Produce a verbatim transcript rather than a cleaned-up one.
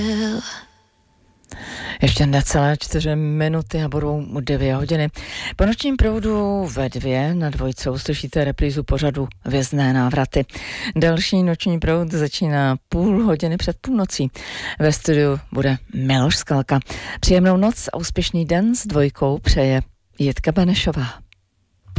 Ještě necelé čtyři minuty a budou dvě hodiny. Po nočním proudu ve dvě na dvojce uslyšíte reprízu pořadu Vězné návraty. Další noční proud začíná půl hodiny před půlnocí. Ve studiu bude Miloš Skalka. Příjemnou noc a úspěšný den s dvojkou přeje Jitka Benešová.